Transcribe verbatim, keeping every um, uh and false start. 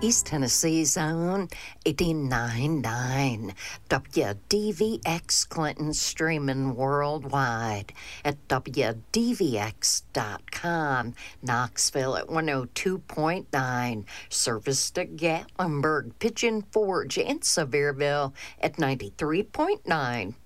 East Tennessee's own eighty-nine point nine W D V X Clinton, streaming worldwide at W D V X dot com. Knoxville at one oh two point nine. Service to Gatlinburg, Pigeon Forge, and Sevierville at ninety-three point nine.